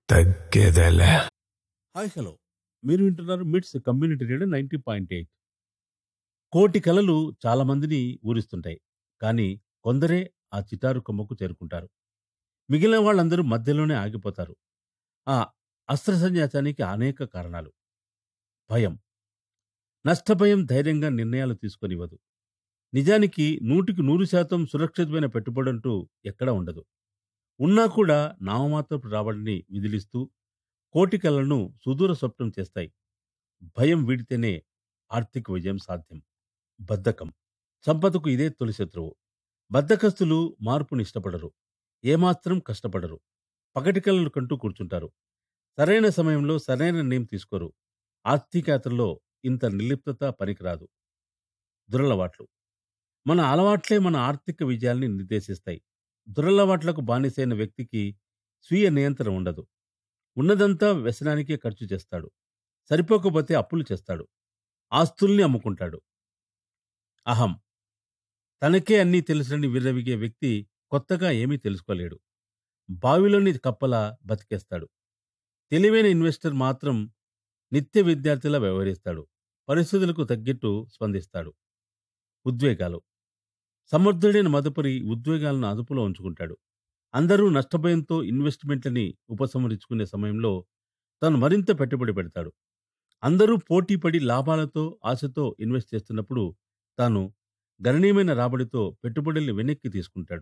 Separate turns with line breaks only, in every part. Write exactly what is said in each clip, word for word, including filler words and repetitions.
తగ్గేదేలే.
Hi hello, మీరు వింటున్నారు మిట్స్ community radio ninety point eight. కోటి కలలు చాలా మందిని ఊరిస్తుంటాయి, కానీ కొందరే ఆ చిటారు కొమ్మకు చేరుకుంటారు. మిగిలిన వాళ్ళందరూ మధ్యలోనే ఆగిపోతారు. ఆ అస్త్ర సన్యాసానికి అనేక కారణాలు. భయం. నష్టభయం ధైర్యంగా నిర్ణయాలు తీసుకొనివ్వదు. నిజానికి నూటికి నూరు శాతం సురక్షితమైన పెట్టుబడంటూ ఎక్కడా ఉండదు. ఉన్నా కూడా నామమాత్రపు రాబడిని విదిలిస్తూ కోటి కలలను సుదూర స్వప్నం చేస్తాయి. భయం వీడితేనే ఆర్థిక విజయం సాధ్యం. బద్ధకం. సంపదకు ఇదే తొలి శత్రువు. బద్ధకస్తులు మార్పుని ఇష్టపడరు, ఏమాత్రం కష్టపడరు. పగటి కలలు కంటూ కూర్చుంటారు. సరైన సమయంలో సరైన నిర్ణయం తీసుకోరు. ఆర్థిక యాత్రలో ఇంత నిర్లిప్తత పనికిరాదు. దురలవాట్లు. మన అలవాట్లే మన ఆర్థిక విజయాల్ని నిర్దేశిస్తాయి. దురలవాట్లకు బానిసైన వ్యక్తికి స్వీయ నియంత్రణ ఉండదు. ఉన్నదంతా వ్యసనానికే ఖర్చు చేస్తాడు. సరిపోకపోతే అప్పులు చేస్తాడు. ఆస్తుల్ని అమ్ముకుంటాడు. అహం. తనకే అన్నీ తెలుసని విర్రవిగే వ్యక్తి కొత్తగా ఏమీ తెలుసుకోలేడు. బావిలోని కప్పలా బతికేస్తాడు. తెలివైన ఇన్వెస్టర్ మాత్రం నిత్య విద్యార్థిలా వ్యవహరిస్తాడు. పరిస్థితులకు తగ్గట్టు స్పందిస్తాడు. ఉద్వేగాలు. సమర్థుడైన మదుపరి ఉద్వేగాలను అదుపులో ఉంచుకుంటాడు. అందరూ నష్టభయంతో ఇన్వెస్ట్మెంట్లని ఉపసంహరించుకునే సమయంలో తాను మరింత పెట్టుబడి పెడతాడు. అందరూ పోటీపడి లాభాలతో ఆశతో ఇన్వెస్ట్ చేస్తున్నప్పుడు తాను గణనీయమైన రాబడితో పెట్టుబడుల్ని వెనక్కి తీసుకుంటాడు.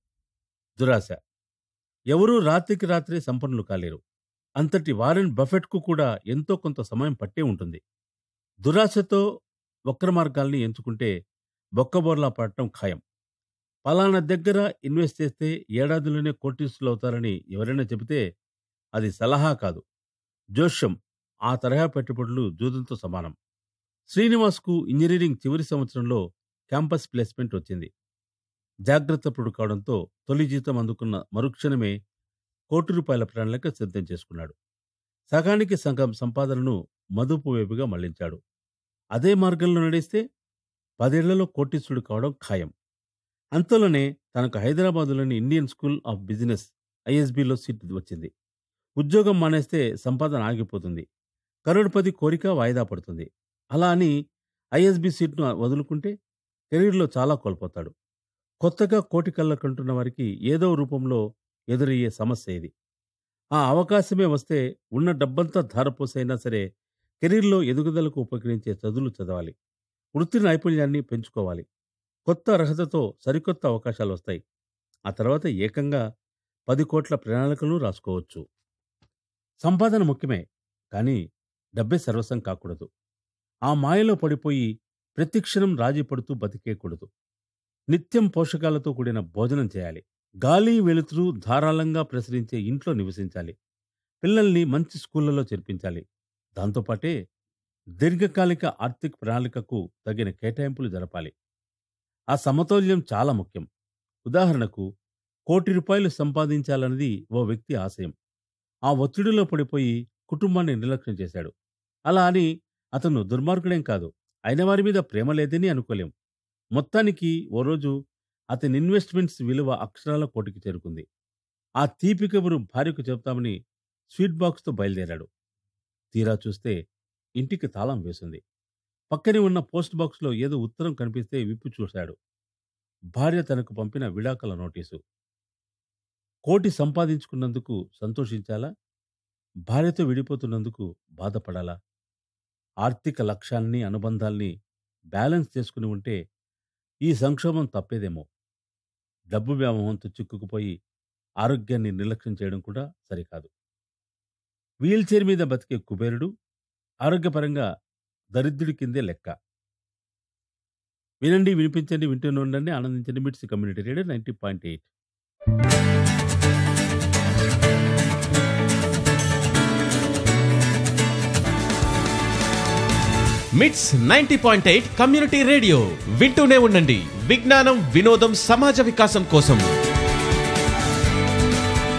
దురాశ. ఎవరూ రాత్రికి రాత్రే సంపన్నులు కాలేరు. అంతటి వారెన్ బఫెట్కు కూడా ఎంతో కొంత సమయం పట్టే ఉంటుంది. దురాశతో వక్ర మార్గాల్ని ఎంచుకుంటే బొక్కబోర్లా పడటం ఖాయం. పలానా దగ్గర ఇన్వెస్ట్ చేస్తే ఏడాదిలోనే కోటీశ్వరులు అవుతారని ఎవరైనా చెబితే అది సలహా కాదు, జోష్యం. ఆ తరహా పెట్టుబడులు జూదంతో సమానం. శ్రీనివాస్కు ఇంజనీరింగ్ చివరి సంవత్సరంలో క్యాంపస్ ప్లేస్మెంట్ వచ్చింది. జాగ్రత్త పడు కావడంతో తొలి జీతం అందుకున్న మరుక్షణమే కోటి రూపాయల ప్రణాళిక సిద్ధం చేసుకున్నాడు. సగానికి సగం సంపాదనను మదుపు వైపుగా మళ్లించాడు. అదే మార్గంలో నడిస్తే పదేళ్లలో కోటీశ్వరుడు కావడం ఖాయం. అంతలోనే తనకు హైదరాబాదులోని Indian school of business ఐఎస్బిలో seat వచ్చింది. ఉద్యోగం మానేస్తే సంపాదన ఆగిపోతుంది. కరోడ్పతి కోరిక వాయిదా పడుతుంది. అలా అని ఐఎస్బి సీట్ను వదులుకుంటే కెరీర్లో చాలా కోల్పోతాడు. కొత్తగా కోటి కళ్ళకంటున్న వారికి ఏదో రూపంలో ఎదురయ్యే సమస్య ఇది. ఆ అవకాశమే వస్తే ఉన్న డబ్బంతా ధారపోసైనా సరే కెరీర్లో ఎదుగుదలకు ఉపకరించే చదువులు చదవాలి. వృత్తి నైపుణ్యాన్ని పెంచుకోవాలి. కొత్త అర్హతతో సరికొత్త అవకాశాలు వస్తాయి. ఆ తర్వాత ఏకంగా పది కోట్ల ప్రణాళికలు రాసుకోవచ్చు. సంపాదన ముఖ్యమే, కానీ డబ్బే సర్వస్వం కాకూడదు. ఆ మాయలో పడిపోయి ప్రతిక్షణం రాజీ పడుతూ బతికేయకూడదు. నిత్యం పోషకాలతో కూడిన భోజనం చేయాలి. గాలి వెలుతురు ధారాళంగా ప్రసరించే ఇంట్లో నివసించాలి. పిల్లల్ని మంచి స్కూళ్లలో చేర్పించాలి. దాంతోపాటే దీర్ఘకాలిక ఆర్థిక ప్రణాళికకు తగిన కేటాయింపులు జరపాలి. ఆ సమతౌల్యం చాలా ముఖ్యం. ఉదాహరణకు, కోటి రూపాయలు సంపాదించాలన్నది ఓ వ్యక్తి ఆశయం. ఆ ఒత్తిడిలో పడిపోయి కుటుంబాన్ని నిర్లక్ష్యం చేశాడు. అలా అని అతను దుర్మార్గుడేం కాదు. అయిన వారి మీద ప్రేమ లేదని అనుకోలేం. మొత్తానికి ఓ రోజు అతని ఇన్వెస్ట్మెంట్స్ విలువ అక్షరాల కోటికి చేరుకుంది. ఆ తీపి కబురు భార్యకు చెప్తామని స్వీట్ బాక్స్తో బయలుదేరాడు. తీరా చూస్తే ఇంటికి తాళం వేసింది. పక్కనే ఉన్న పోస్ట్ బాక్స్లో ఏదో ఉత్తరం కనిపిస్తే విప్పి చూశాడు. భార్య తనకు పంపిన విడాకుల నోటీసు. కోటి సంపాదించుకున్నందుకు సంతోషించాలా? భార్యతో విడిపోతున్నందుకు బాధపడాలా? ఆర్థిక లక్ష్యాల్ని అనుబంధాల్ని బ్యాలెన్స్ చేసుకుని ఉంటే ఈ సంక్షోభం తప్పేదేమో. డబ్బు వ్యామోహంతో చిక్కుకుపోయి ఆరోగ్యాన్ని నిర్లక్ష్యం చేయడం కూడా సరికాదు. వీల్చైర్ మీద బతికే కుబేరుడు ఆరోగ్యపరంగా దరిద్రుడి కిందే లెక్క. వినండి, వినిపించండి, వింటూనే ఉండండి, ఆనందించండి. మిట్స్ community radio ninety point eight.
మిట్స్ ninety point eight community radio వింటూనే ఉండండి. విజ్ఞానం, వినోదం, సమాజ వికాసం కోసం.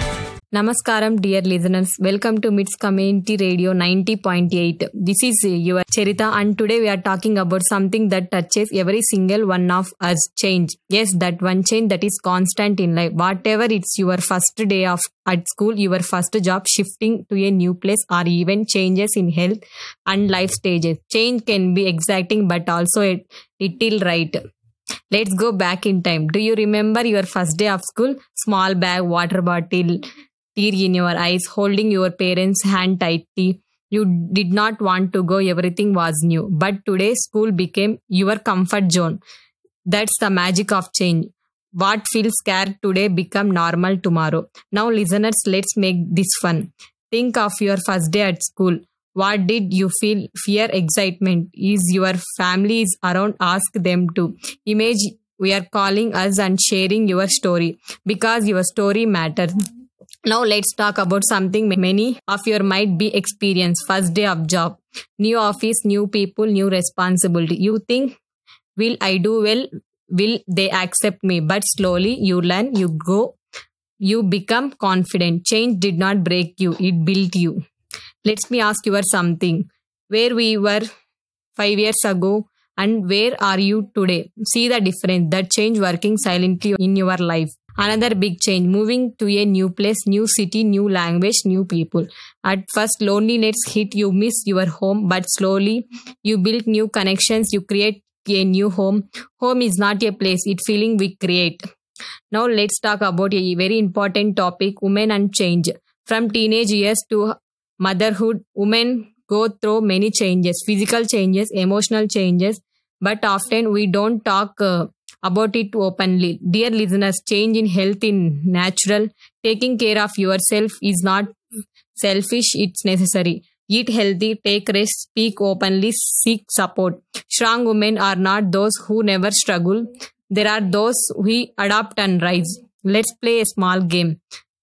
Namaskaram, dear listeners. Welcome to MITS Community Radio ninety point eight. This is uh, your Charita, and today we are talking about something that touches every single one of us, change. Yes, that one change that is constant in life. Whatever it's your first day of at school, your first job, shifting to a new place, or even changes in health and life stages. Change can be exciting, but also a little right. Let's go back in time. Do you remember your first day of school? Small bag, water bottle, tear in your eyes, holding your parents' hand tightly. You did not want to go, everything was new. But today, school became your comfort zone. That's the magic of change. What feels scared today become normal tomorrow. Now, listeners, let's make this fun. Think of your first day at school. What did you feel? Fear, excitement? Is your family is around? Ask them to. Image we are calling us and sharing your story because your story matters. Now let's talk about something many of you might be experience. First day of job. New office, new people, new responsibility. You think, will I do well? Will they accept me? But slowly you learn, you go, you become confident. Change did not break you, it built you. Let me ask you something. Where we were five years ago and where are you today? See the difference, that change working silently in your life. Another big change, moving to a new place, new city, new language, new people. At first, loneliness hit you, miss your home, but slowly you build new connections, you create a new home. Home is not a place, it's feeling we create. Now let's talk about a very important topic, women and change. From teenage years to motherhood, women go through many changes, physical changes, emotional changes, but often we don't talk uh, about it openly. Dear listeners, change in health in natural. Taking care of yourself is not selfish, it's necessary. Eat healthy, take rest, speak openly, seek support. Strong women are not those who never struggle. There are those who adapt and rise. Let's play a small game.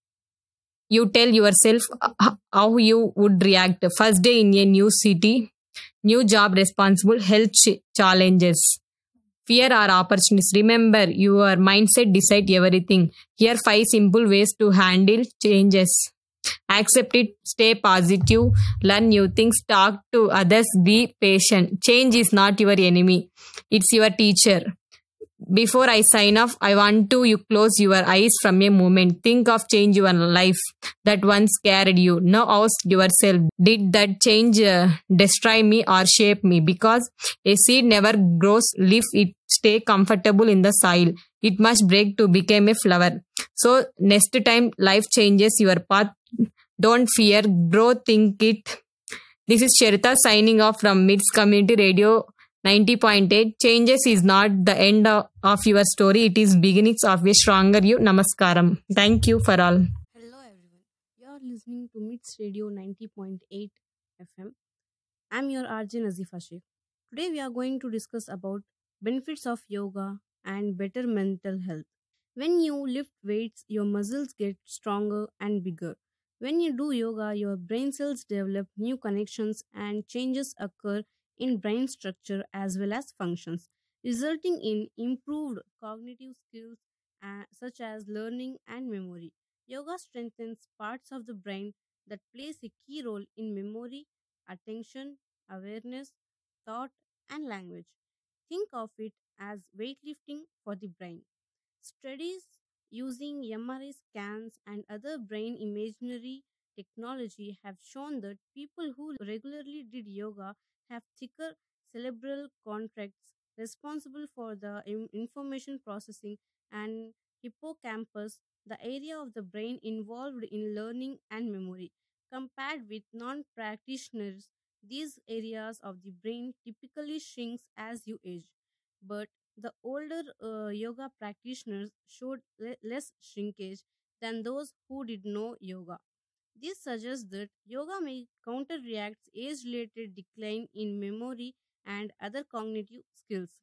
You tell yourself uh, how you would react. First day in a new city, new job responsible, health ch- challenges. Fear or opportunities. Remember, your mindset decide everything. Here five simple ways to handle changes. Accept it, stay positive, learn new things, talk to others, be patient. Change is not your enemy, it's your teacher. Before I sign off, I want to you close your eyes from a moment. Think of change your life that once scared you. Now ask yourself, did that change uh, destroy me or shape me? Because a seed never grows leaf, it stay comfortable in the soil. It must break to become a flower. So next time life changes your path, don't fear, grow, think it. This is Sherita signing off from MIDS Community Radio ninety point eight. Changes is not the end of, of your story, it is beginnings of a stronger you. Namaskaram. Thank you for all.
Hello everyone. You are listening to MITS Radio ninety point eight F M. I'm your R J Nazifa Sheikh. Today we are going to discuss about benefits of yoga and better mental health. When you lift weights, your muscles get stronger and bigger. When you do yoga, your brain cells develop new connections and changes occur in brain structure as well as functions, resulting in improved cognitive skills uh, such as learning and memory. Yoga strengthens parts of the brain that plays a key role in memory, attention, awareness, thought, and language. Think of it as weightlifting for the brain. Studies using M R I scans and other brain imagery technology have shown that people who regularly did yoga have thicker cerebral contracts responsible for the in- information processing and hippocampus, the area of the brain involved in learning and memory. Compared with non practitioners, these areas of the brain typically shrinks as you age. But the older uh, yoga practitioners showed le- less shrinkage than those who did no yoga. This suggests that yoga may counteract age related decline in memory and other cognitive skills.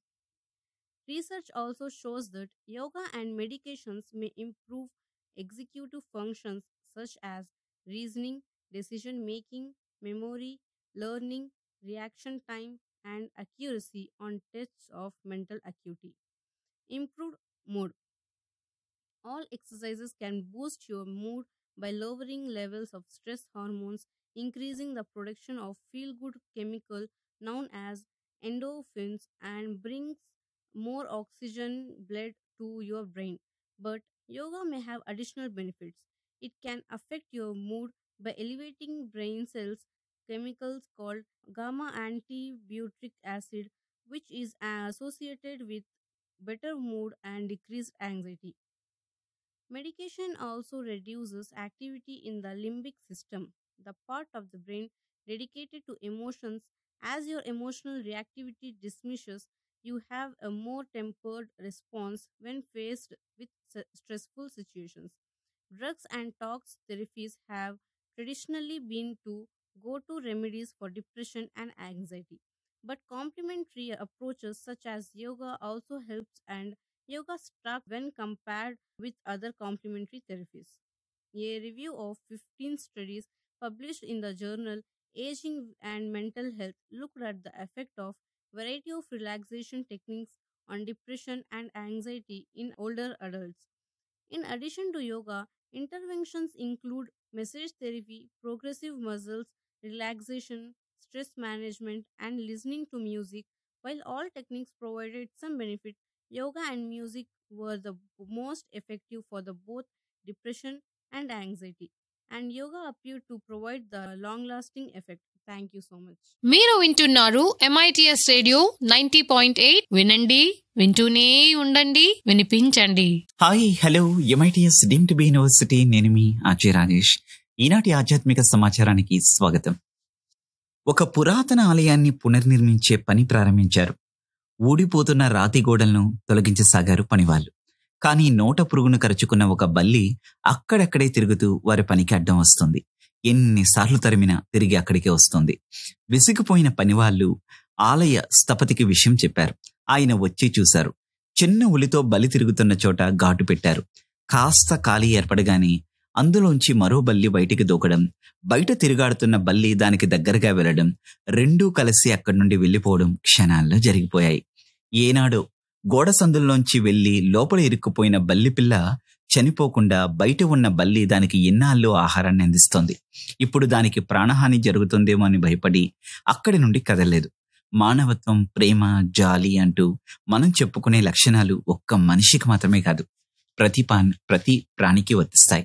Research also shows that yoga and medications may improve executive functions such as reasoning, decision making, memory, learning, reaction time, and accuracy on tests of mental acuity. Improved mood. All exercises can boost your mood by lowering levels of stress hormones, increasing the production of feel good chemical known as endorphins, and brings more oxygen blood to your brain. But yoga may have additional benefits. It can affect your mood by elevating brain cells chemicals called gamma antibutyric acid, which is uh, associated with better mood and decreased anxiety. Medication also reduces activity in the limbic system, the part of the brain dedicated to emotions. As your emotional reactivity diminishes, you have a more tempered response when faced with s- stressful situations. Drugs and talk therapies have traditionally been to go to remedies for depression and anxiety. But complementary approaches such as yoga also helps, and yoga struck when compared with other complementary therapies. A review of fifteen studies published in the journal Aging and Mental Health looked at the effect of variety of relaxation techniques on depression and anxiety in older adults. In addition to yoga, interventions include massage therapy, progressive muscles, relaxation, stress management, and listening to music. While all techniques provided some benefit, yoga and music were the most effective for the both depression and anxiety. And yoga appeared to provide the long lasting effect. Thank you so much.
మీరు వింటున్నారు MITS radio ninety point eight వినండి వింటూనే ఉండండి వినిపించండి.
Hi hello MITS deem to be university, నేను మీ RJ Rajesh. ఈనాటి ఆధ్యాత్మిక సమాచారానికి స్వాగతం. ఒక పురాతన ఆలయాన్ని పునర్నిర్మించే పని ప్రారంభించారు. ఊడిపోతున్న రాతి గోడలను తొలగించసాగారు పనివాళ్లు. కానీ నోట పురుగును కరుచుకున్న ఒక బల్లి అక్కడక్కడే తిరుగుతూ వారి పనికి అడ్డం వస్తుంది. ఎన్నిసార్లు తరిమినా తిరిగి అక్కడికే వస్తుంది. విసిగిపోయిన పనివాళ్లు ఆలయ స్థపతికి విషయం చెప్పారు. ఆయన వచ్చి చూశారు. చిన్న ఉలితో బలి తిరుగుతున్న చోట ఘాటు పెట్టారు. కాస్త ఖాళీ ఏర్పడగానే అందులోంచి మరో బల్లి బయటికి దూకడం, బయట తిరుగాడుతున్న బల్లి దానికి దగ్గరగా వెళ్లడం, రెండూ కలిసి అక్కడి నుండి వెళ్లిపోవడం క్షణాల్లో జరిగిపోయాయి. ఏనాడో గోడ సందుల్లోంచి వెళ్లి లోపల ఇరుక్కుపోయిన బల్లి పిల్ల చనిపోకుండా బయట ఉన్న బల్లి దానికి ఎన్నాళ్ళు ఆహారాన్ని అందిస్తోంది. ఇప్పుడు దానికి ప్రాణహాని జరుగుతుందేమో అని భయపడి అక్కడి నుండి కదలలేదు. మానవత్వం, ప్రేమ, జాలి అంటూ మనం చెప్పుకునే లక్షణాలు ఒక్క మనిషికి మాత్రమే కాదు, ప్రతి పా ప్రతి ప్రాణికి వర్తిస్తాయి.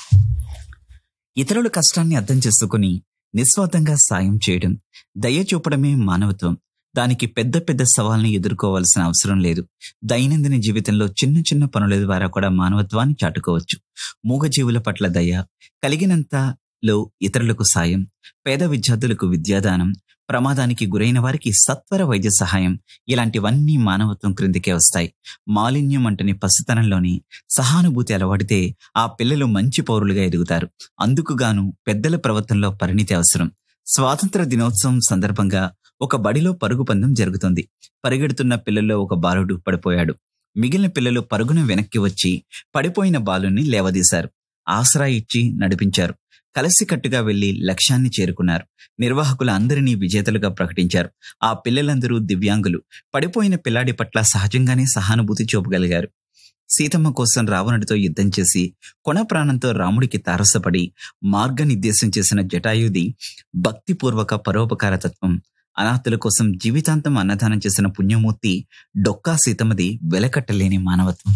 ఇతరుల కష్టాన్ని అర్థం చేసుకుని నిస్వార్థంగా సాయం చేయడం, దయ చూపడమే మానవత్వం. దానికి పెద్ద పెద్ద సవాల్ని ఎదుర్కోవాల్సిన అవసరం లేదు. దైనందిన జీవితంలో చిన్న చిన్న పనుల ద్వారా కూడా మానవత్వాన్ని చాటుకోవచ్చు. మూగజీవుల పట్ల దయ, కలిగినంతలో ఇతరులకు సాయం, పేద విద్యార్థులకు విద్యాదానం, ప్రమాదానికి గురైన వారికి సత్వర వైద్య సహాయం, ఇలాంటివన్నీ మానవత్వం క్రిందికే వస్తాయి. మాలిన్యం అంటని పసితనంలోని సహానుభూతి అలవాడితే ఆ పిల్లలు మంచి పౌరులుగా ఎదుగుతారు. అందుకుగాను పెద్దల ప్రవర్తనలో పరిణితి అవసరం. స్వాతంత్ర దినోత్సవం సందర్భంగా ఒక బడిలో పరుగు పందెం జరుగుతుంది. పరిగెడుతున్న పిల్లల్లో ఒక బాలుడు పడిపోయాడు. మిగిలిన పిల్లలు పరుగున వెనక్కి వచ్చి పడిపోయిన బాలుని లేవదీశారు. ఆసరా ఇచ్చి నడిపించారు. కలిసికట్టుగా వెళ్లి లక్ష్యాన్ని చేరుకున్నారు. నిర్వాహకులు అందరినీ విజేతలుగా ప్రకటించారు. ఆ పిల్లలందరూ దివ్యాంగులు. పడిపోయిన పిల్లాడి పట్ల సహజంగానే సహానుభూతి చూపగలిగారు. సీతమ్మ కోసం రావణుడితో యుద్ధం చేసి కొన ప్రాణంతో రాముడికి తారసపడి మార్గనిర్దేశం చేసిన జటాయుది భక్తిపూర్వక పరోపకార తత్వం, అనాథుల కోసం జీవితాంతం అన్నదానం చేసిన పుణ్యమూర్తి డొక్కా సీతమ్మది వెలకట్టలేని మానవత్వం.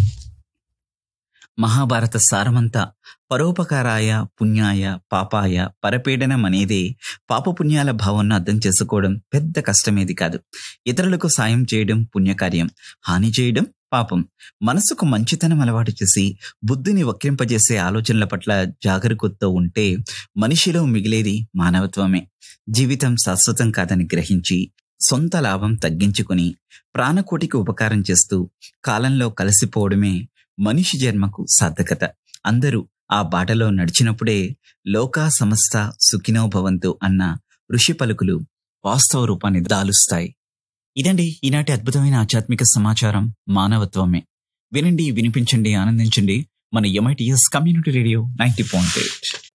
మహాభారత సారమంతా పరోపకారాయ పుణ్యాయ పాపాయ పరపీడనం అనేదే. పాపపుణ్యాల భావనను అర్థం చేసుకోవడం పెద్ద కష్టమేది కాదు. ఇతరులకు సాయం చేయడం పుణ్యకార్యం, హాని చేయడం పాపం. మనసుకు మంచితనం అలవాటు చేసి బుద్ధిని వక్రింపజేసే ఆలోచనల పట్ల జాగరూకతతో ఉంటే మనిషిలో మిగిలేది మానవత్వమే. జీవితం శాశ్వతం కాదని గ్రహించి సొంత లాభం తగ్గించుకుని ప్రాణకోటికి ఉపకారం చేస్తూ కాలంలో కలిసిపోవడమే మనిషి జన్మకు సార్థకత. అందరూ ఆ బాటలో నడిచినప్పుడే లోకా సమస్త సుఖినో భవంతు అన్న ఋషి పలుకులు వాస్తవ రూపాన్ని దాలుస్తాయి. ఇదండి ఈనాటి అద్భుతమైన ఆధ్యాత్మిక సమాచారం, మానవత్వమే. వినండి, వినిపించండి, ఆనందించండి. మన MITS community radio ninety point eight.